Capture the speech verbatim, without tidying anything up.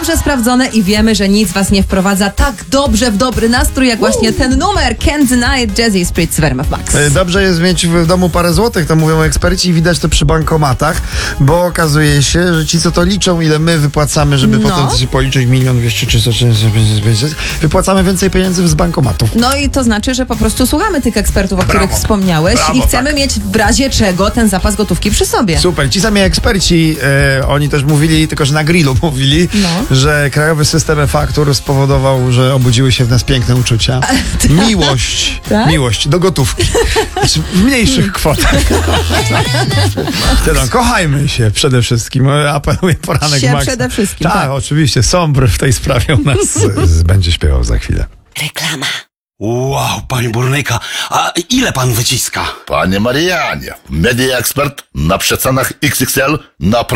dobrze sprawdzone i wiemy, że nic was nie wprowadza tak dobrze w dobry nastrój, jak właśnie ten numer Can't Deny Jazzy Spritz w R M F Max. Dobrze jest mieć w domu parę złotych, to mówią eksperci, i widać to przy bankomatach, bo okazuje się, że ci, co to liczą, ile my wypłacamy, żeby No. potem sobie policzyć milion dwieście, trzysta, wypłacamy więcej pieniędzy z bankomatów. No i to znaczy, że po prostu słuchamy tych ekspertów, o których Brawo. wspomniałeś Brawo, i chcemy tak. mieć w razie czego ten zapas gotówki przy sobie. Super. Ci sami eksperci, e, oni też mówili, tylko że na grillu mówili, No. że krajowy system e-faktur spowodował, że obudziły się w nas piękne uczucia. Miłość. Tak? Miłość do gotówki. Znaczy, w mniejszych kwotach. No, kochajmy się przede wszystkim. Apeluję poranek Się Maxa. przede wszystkim, Tak, tak. oczywiście. Sombr w tej sprawie u nas z, będzie śpiewał za chwilę. Reklama. Wow, panie burnyka, a ile pan wyciska? Panie Marianie, Media Expert na przecenach X X L na